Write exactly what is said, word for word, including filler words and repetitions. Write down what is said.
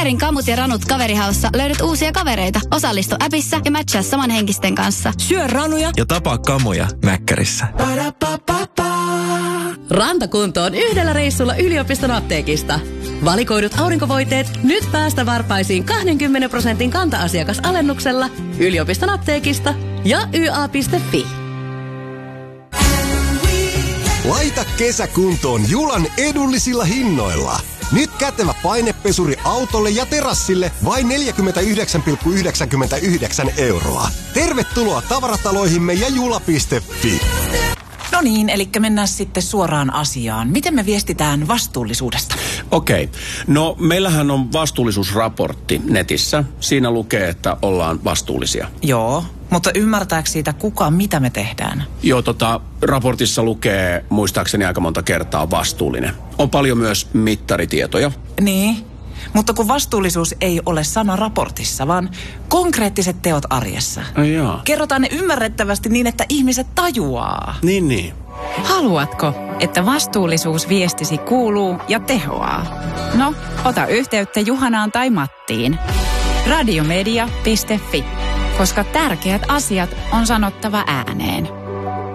Kaverin kamut ja ranut kaverihaussa löydät uusia kavereita. Osallistu appissa ja matchaa samanhenkisten kanssa. Syö ranuja ja tapaa kamoja Mäkkärissä. Rantakuntoon yhdellä reissulla yliopiston apteekista. Valikoidut aurinkovoiteet nyt päästä varpaisiin kaksikymmentä prosentin kanta-asiakasalennuksella yliopiston apteekista ja y a piste f i. Laita kesä kuntoon Julan edullisilla hinnoilla. Nyt kätevä painepesuri autolle ja terassille vain neljäkymmentäyhdeksän pilkku yhdeksänkymmentäyhdeksän euroa. Tervetuloa tavarataloihimme ja jula piste f i. No niin, eli mennään sitten suoraan asiaan. Miten me viestitään vastuullisuudesta? Okei. Okay. No meillähän on vastuullisuusraportti netissä. Siinä lukee, että ollaan vastuullisia. Joo, mutta ymmärtääkö siitä kuka, mitä me tehdään? Joo, tota, raportissa lukee muistaakseni aika monta kertaa vastuullinen. On paljon myös mittaritietoja. Niin, mutta kun vastuullisuus ei ole sana raportissa, vaan konkreettiset teot arjessa. Ai jaa. Kerrotaan ne ymmärrettävästi niin, että ihmiset tajuaa. Niin, niin. Haluatko, että vastuullisuusviestisi kuuluu ja tehoaa? No, ota yhteyttä Juhanaan tai Mattiin. radiomedia piste f i, koska tärkeät asiat on sanottava ääneen.